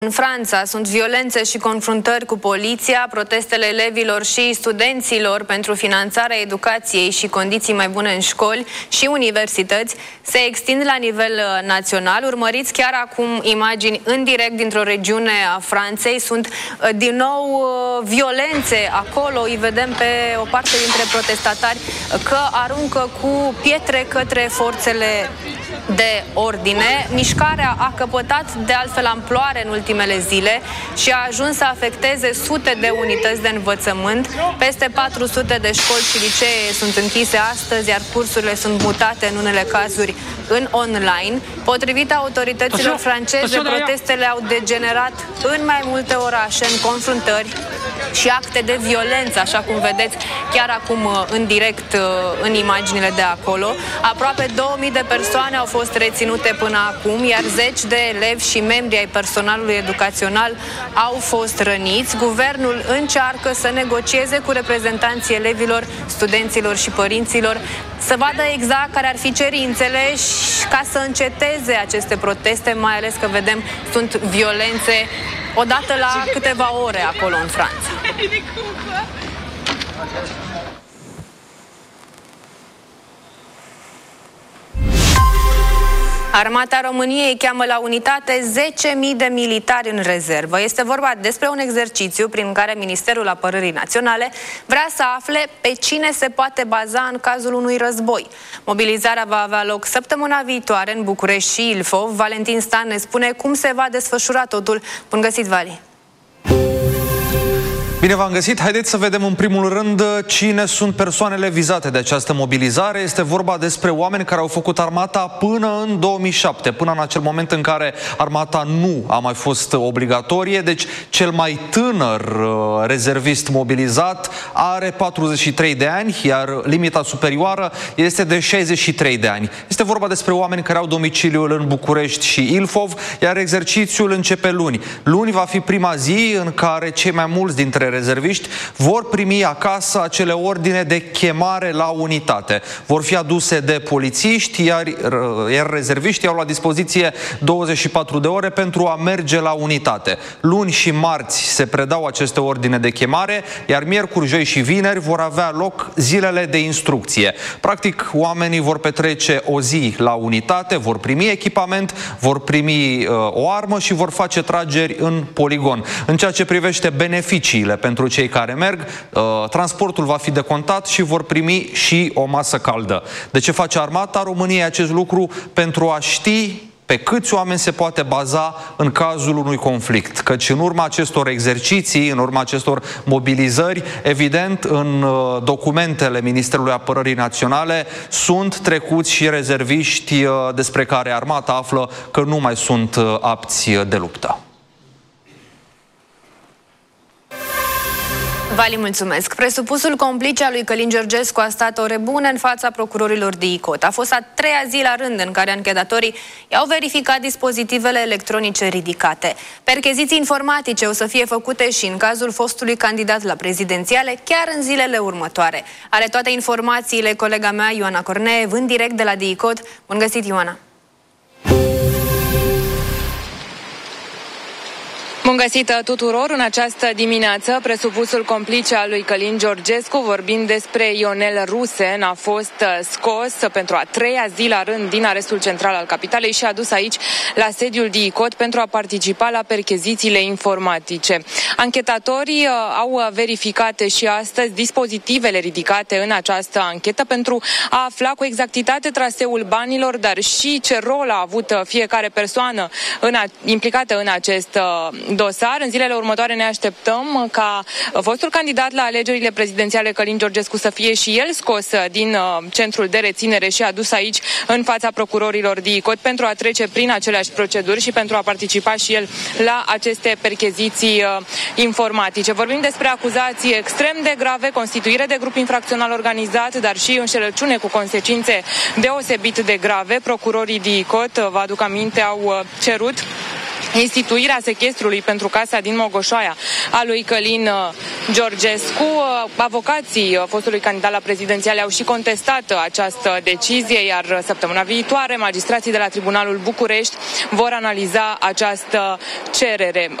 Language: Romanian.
În Franța sunt violențe și confruntări cu poliția, protestele elevilor și studenților pentru finanțarea educației și condiții mai bune în școli și universități se extind la nivel național. Urmăriți chiar acum imagini în direct dintr-o regiune a Franței. Sunt din nou violențe acolo. Îi vedem pe o parte dintre protestatari că aruncă cu pietre către forțele de ordine. Mișcarea a căpătat de altfel amploare în ultimele zile și a ajuns să afecteze sute de unități de învățământ. Peste 400 de școli și licee sunt închise astăzi, iar cursurile sunt mutate în unele cazuri în online. Potrivit autorităților franceze, protestele au degenerat în mai multe orașe în confruntări și acte de violență, așa cum vedeți chiar acum în direct în imaginile de acolo. Aproape 2000 de persoane au fost reținute până acum, iar zeci de elevi și membri ai personalului educațional au fost răniți. Guvernul încearcă să negocieze cu reprezentanții elevilor, studenților și părinților să vadă exact care ar fi cerințele și ca să înceteze aceste proteste, mai ales că vedem sunt violențe odată la câteva ore acolo în Franța. Armata României cheamă la unitate 10.000 de militari în rezervă. Este vorba despre un exercițiu prin care Ministerul Apărării Naționale vrea să afle pe cine se poate baza în cazul unui război. Mobilizarea va avea loc săptămâna viitoare în București și Ilfov. Valentin Stan ne spune cum se va desfășura totul. Bun găsit, Vali! Bine v-am găsit! Haideți să vedem în primul rând cine sunt persoanele vizate de această mobilizare. Este vorba despre oameni care au făcut armata până în 2007, până în acel moment în care armata nu a mai fost obligatorie. Deci cel mai tânăr rezervist mobilizat are 43 de ani, iar limita superioară este de 63 de ani. Este vorba despre oameni care au domiciliul în București și Ilfov, iar exercițiul începe luni. Luni va fi prima zi în care cei mai mulți dintre rezerviști vor primi acasă acele ordine de chemare la unitate. Vor fi aduse de polițiști, iar rezerviștii au la dispoziție 24 de ore pentru a merge la unitate. Luni și marți se predau aceste ordine de chemare, iar miercuri, joi și vineri vor avea loc zilele de instrucție. Practic, oamenii vor petrece o zi la unitate, vor primi echipament, vor primi o armă și vor face trageri în poligon. În ceea ce privește beneficiile pentru cei care merg, transportul va fi decontat și vor primi și o masă caldă. De ce face Armata României acest lucru? Pentru a ști pe câți oameni se poate baza în cazul unui conflict. Căci în urma acestor exerciții, în urma acestor mobilizări, evident, în documentele Ministerului Apărării Naționale sunt trecuți și rezerviști despre care Armata află că nu mai sunt apți de luptă. Vali, mulțumesc. Presupusul complice al lui Călin Georgescu a stat ore bune în fața procurorilor DICOT. A fost a treia zi la rând în care anchetatorii i-au verificat dispozitivele electronice ridicate. Percheziții informatice o să fie făcute și în cazul fostului candidat la prezidențiale chiar în zilele următoare. Are toate informațiile colega mea, Ioana Corneev, în direct de la DICOT. Bun găsit, Ioana! Bun găsit tuturor! În această dimineață, presupusul complice al lui Călin Georgescu, vorbind despre Ionel Rusen, a fost scos pentru a treia zi la rând din arestul central al capitalei și adus aici la sediul DICOT pentru a participa la perchezițiile informatice. Anchetatorii au verificat și astăzi dispozitivele ridicate în această anchetă pentru a afla cu exactitate traseul banilor, dar și ce rol a avut fiecare persoană implicată în acest dosar. În zilele următoare ne așteptăm ca fostul candidat la alegerile prezidențiale Călin Georgescu să fie și el scos din centrul de reținere și adus aici în fața procurorilor DICOT pentru a trece prin aceleași proceduri și pentru a participa și el la aceste percheziții informatice. Vorbim despre acuzații extrem de grave, constituire de grup infracțional organizat, dar și înșelăciune cu consecințe deosebit de grave. Procurorii DICOT, vă aduc aminte, au cerut instituirea sechestrului pentru casa din Mogoșoaia a lui Călin Georgescu. Avocații fostului candidat la prezidențiale au și contestat această decizie, iar săptămâna viitoare magistrații de la Tribunalul București vor analiza această cerere.